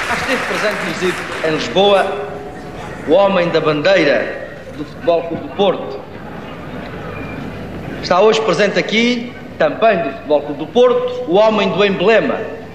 Esteve presente no visito em Lisboa o homem da bandeira do Futebol Clube do Porto. Está hoje presente aqui, também do Futebol Clube do Porto, o homem do emblema